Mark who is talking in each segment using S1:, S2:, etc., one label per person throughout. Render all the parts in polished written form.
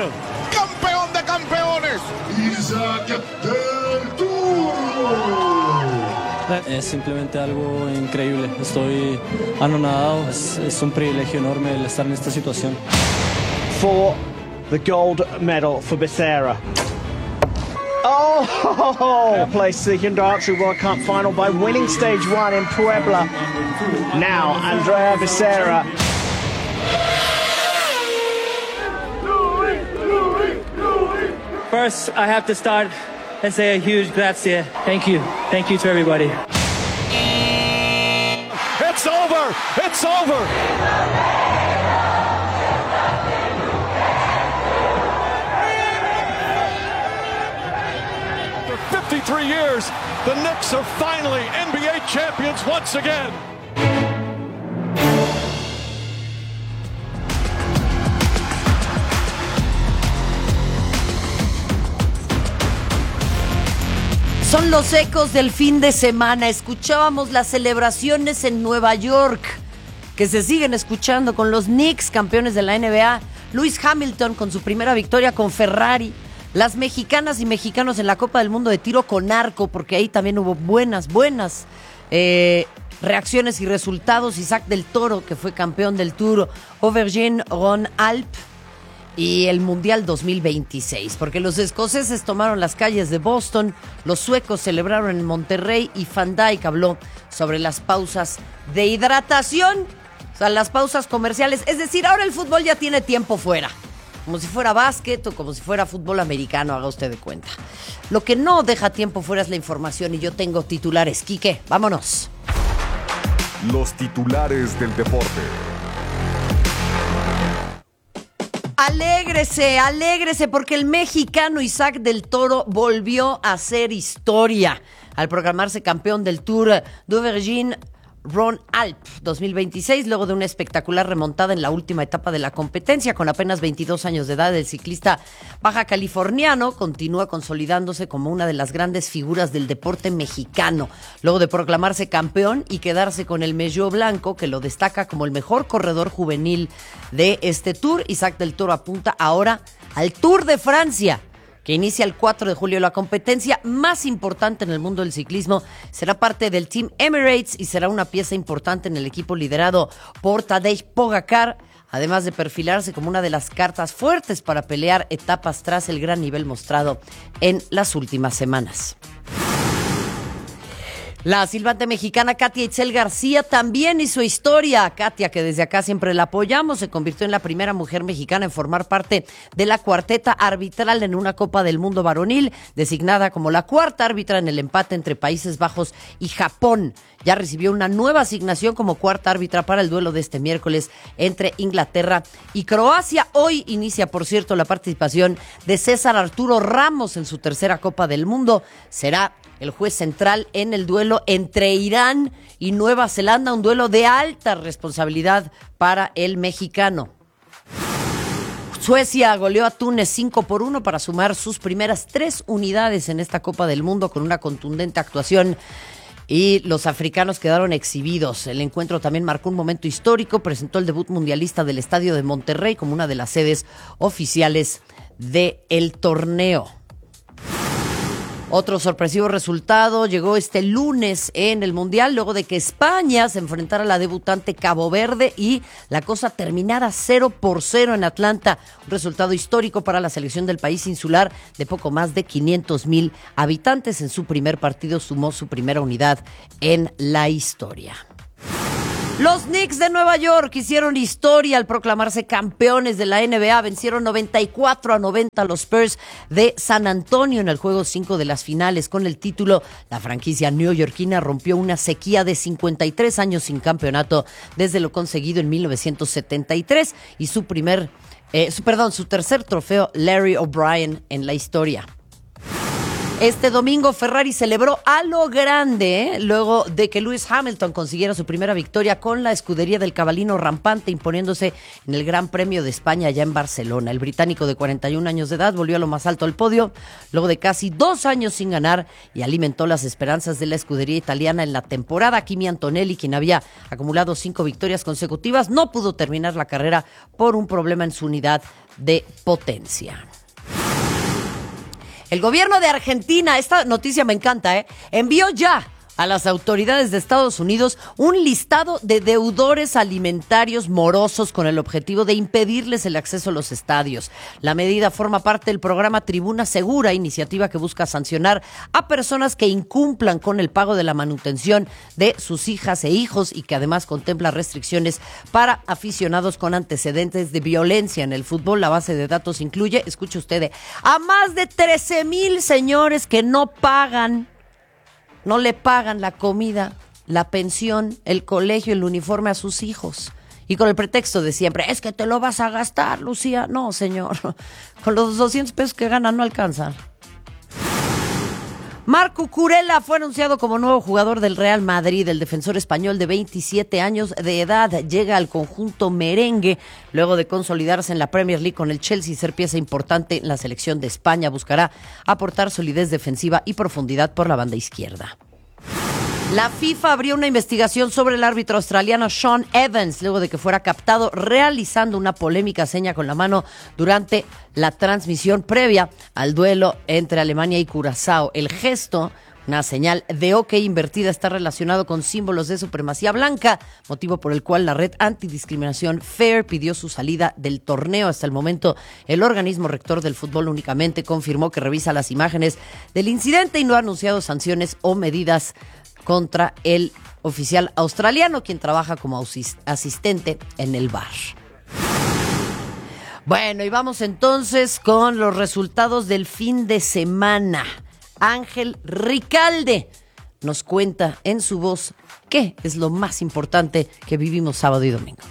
S1: campeón de campeones, Isaac del Toro.
S2: Es simplemente algo increíble. Estoy anonadado. Es un privilegio enorme el estar en esta situación.
S3: For the gold medal for Becerra. Oh, placed the Hyundai Archery World Cup final by winning stage 1 in Puebla. Now, Andrea Becerra.
S4: First, I have to start and say a huge grazie. Thank you. Thank you to everybody.
S5: It's over. It's over. After 53 years, the Knicks are finally NBA champions once again.
S6: Son los ecos del fin de semana. Escuchábamos las celebraciones en Nueva York, que se siguen escuchando con los Knicks, campeones de la NBA. Lewis Hamilton con su primera victoria con Ferrari. Las mexicanas y mexicanos en la Copa del Mundo de tiro con arco, porque ahí también hubo buenas reacciones y resultados. Isaac del Toro, que fue campeón del Tour Auvergne-Rhône-Alpes. Y el Mundial 2026, porque los escoceses tomaron las calles de Boston, los suecos celebraron en Monterrey y Van Dijk habló sobre las pausas de hidratación, o sea, las pausas comerciales. Es decir, ahora el fútbol ya tiene tiempo fuera, como si fuera básquet o como si fuera fútbol americano, haga usted de cuenta. Lo que no deja tiempo fuera es la información y yo tengo titulares. Quique, vámonos.
S7: Los titulares del deporte.
S6: Alégrese, porque el mexicano Isaac del Toro volvió a hacer historia al proclamarse campeón del Tour d'Auvergne-Rhône-Alpes 2026, luego de una espectacular remontada en la última etapa de la competencia. Con apenas 22 años de edad, el ciclista baja californiano continúa consolidándose como una de las grandes figuras del deporte mexicano, luego de proclamarse campeón y quedarse con el maillot blanco, que lo destaca como el mejor corredor juvenil de este Tour. Isaac del Toro apunta ahora al Tour de Francia, que inicia el 4 de julio. La competencia más importante en el mundo del ciclismo. Será parte del Team Emirates y será una pieza importante en el equipo liderado por Tadej Pogačar, además de perfilarse como una de las cartas fuertes para pelear etapas tras el gran nivel mostrado en las últimas semanas. La silbante mexicana Katia Itzel García también hizo historia. Katia, que desde acá siempre la apoyamos, se convirtió en la primera mujer mexicana en formar parte de la cuarteta arbitral en una Copa del Mundo varonil, designada como la cuarta árbitra en el empate entre Países Bajos y Japón. Ya recibió una nueva asignación como cuarta árbitra para el duelo de este miércoles entre Inglaterra y Croacia. Hoy inicia, por cierto, la participación de César Arturo Ramos en su tercera Copa del Mundo. Será el juez central en el duelo entre Irán y Nueva Zelanda, un duelo de alta responsabilidad para el mexicano. Suecia goleó a Túnez 5-1 para sumar sus primeras 3 unidades en esta Copa del Mundo con una contundente actuación, y los africanos quedaron exhibidos. El encuentro también marcó un momento histórico, presentó el debut mundialista del Estadio de Monterrey como una de las sedes oficiales del torneo. Otro sorpresivo resultado llegó este lunes en el Mundial, luego de que España se enfrentara a la debutante Cabo Verde y la cosa terminara 0-0 en Atlanta. Un resultado histórico para la selección del país insular de poco más de 500,000 habitantes. En su primer partido sumó su primera unidad en la historia. Los Knicks de Nueva York hicieron historia al proclamarse campeones de la NBA. Vencieron 94-90 a los Spurs de San Antonio en el juego 5 de las finales. Con el título, la franquicia neoyorquina rompió una sequía de 53 años sin campeonato desde lo conseguido en 1973 y su tercer trofeo Larry O'Brien en la historia. Este domingo Ferrari celebró a lo grande, luego de que Lewis Hamilton consiguiera su primera victoria con la escudería del cabalino rampante, imponiéndose en el Gran Premio de España allá en Barcelona. El británico de 41 años de edad volvió a lo más alto del podio luego de casi 2 años sin ganar y alimentó las esperanzas de la escudería italiana en la temporada. Kimi Antonelli, quien había acumulado 5 victorias consecutivas, no pudo terminar la carrera por un problema en su unidad de potencia. El gobierno de Argentina, esta noticia me encanta, envió ya a las autoridades de Estados Unidos un listado de deudores alimentarios morosos con el objetivo de impedirles el acceso a los estadios. La medida forma parte del programa Tribuna Segura, iniciativa que busca sancionar a personas que incumplan con el pago de la manutención de sus hijas e hijos y que además contempla restricciones para aficionados con antecedentes de violencia en el fútbol. La base de datos incluye, escuche usted, a más de 13,000 señores que no le pagan la comida, la pensión, el colegio, el uniforme a sus hijos. Y con el pretexto de siempre, es que te lo vas a gastar, Lucía. No, señor, con los 200 pesos que gana no alcanzan. Marc Cucurella fue anunciado como nuevo jugador del Real Madrid. El defensor español de 27 años de edad llega al conjunto merengue luego de consolidarse en la Premier League con el Chelsea y ser pieza importante en la selección de España. Buscará aportar solidez defensiva y profundidad por la banda izquierda. La FIFA abrió una investigación sobre el árbitro australiano Sean Evans luego de que fuera captado realizando una polémica seña con la mano durante la transmisión previa al duelo entre Alemania y Curazao. El gesto, una señal de OK invertida, está relacionado con símbolos de supremacía blanca, motivo por el cual la red antidiscriminación FAIR pidió su salida del torneo. Hasta el momento, el organismo rector del fútbol únicamente confirmó que revisa las imágenes del incidente y no ha anunciado sanciones o medidas contra el oficial australiano, quien trabaja como asistente en el bar. Bueno, y vamos entonces con los resultados del fin de semana. Ángel Ricalde nos cuenta en su voz qué es lo más importante que vivimos sábado y domingo.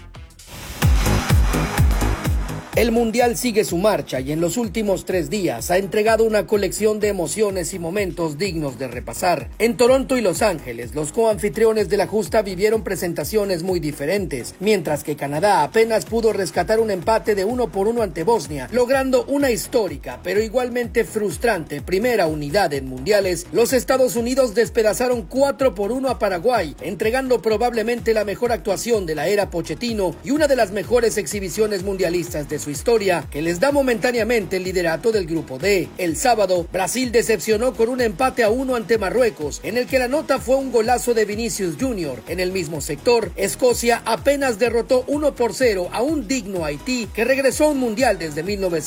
S8: El Mundial sigue su marcha y en los últimos 3 días ha entregado una colección de emociones y momentos dignos de repasar. En Toronto y Los Ángeles, los coanfitriones de la justa vivieron presentaciones muy diferentes, mientras que Canadá apenas pudo rescatar un empate de 1-1 ante Bosnia, logrando una histórica pero igualmente frustrante primera unidad en mundiales. Los Estados Unidos despedazaron 4-1 a Paraguay, entregando probablemente la mejor actuación de la era Pochettino y una de las mejores exhibiciones mundialistas de su historia, que les da momentáneamente el liderato del grupo D. El sábado, Brasil decepcionó con un empate a 1 ante Marruecos, en el que la nota fue un golazo de Vinicius Jr. En el mismo sector, Escocia apenas derrotó 1-0 a un digno Haití, que regresó a un mundial desde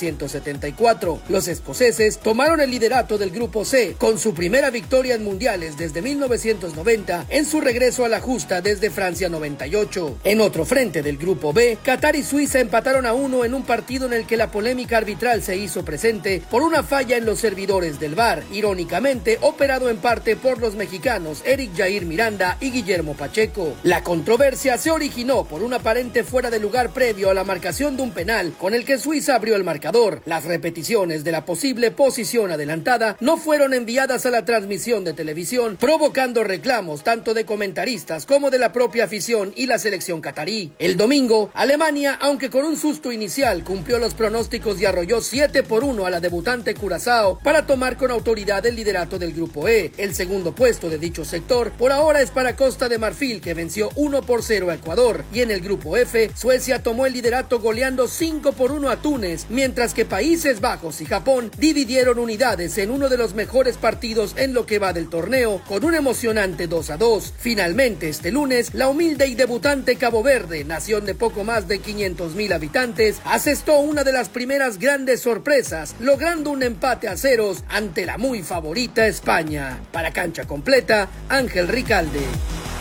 S8: 1974. Los escoceses tomaron el liderato del grupo C, con su primera victoria en mundiales desde 1990, en su regreso a la justa desde Francia 98. En otro frente del grupo B, Qatar y Suiza empataron a 1 en un partido en el que la polémica arbitral se hizo presente por una falla en los servidores del VAR, irónicamente operado en parte por los mexicanos Eric Jair Miranda y Guillermo Pacheco. La controversia se originó por un aparente fuera de lugar previo a la marcación de un penal con el que Suiza abrió el marcador. Las repeticiones de la posible posición adelantada no fueron enviadas a la transmisión de televisión, provocando reclamos tanto de comentaristas como de la propia afición y la selección catarí. El domingo, Alemania, aunque con un susto inicial, cumplió los pronósticos y arrolló 7-1 a la debutante Curazao para tomar con autoridad el liderato del grupo E. El segundo puesto de dicho sector por ahora es para Costa de Marfil, que venció 1-0 a Ecuador, y en el grupo F, Suecia tomó el liderato goleando 5-1 a Túnez, mientras que Países Bajos y Japón dividieron unidades en uno de los mejores partidos en lo que va del torneo, con un emocionante 2-2. Finalmente, este lunes, la humilde y debutante Cabo Verde, nación de poco más de 500,000 habitantes, asestó una de las primeras grandes sorpresas, logrando un empate a 0 ante la muy favorita España. Para Cancha Completa, Ángel Ricalde.